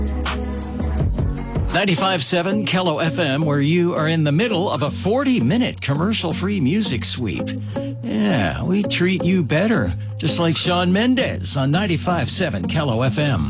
95.7 Kello FM, where you are in the middle of a 40-minute commercial-free music sweep. Yeah, we treat you better, just like Shawn Mendes on 95.7 Kello FM.